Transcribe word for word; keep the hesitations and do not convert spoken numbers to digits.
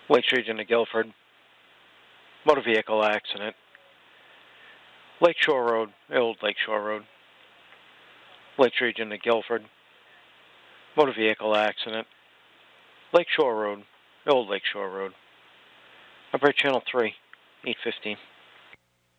Lakes Region of Guilford, motor vehicle accident. Lakeshore Road, Old Lakeshore Road. Lakes Region of Guilford, motor vehicle accident. Lakeshore Road, Old Lakeshore Road. Operator Channel three, eight fifteen.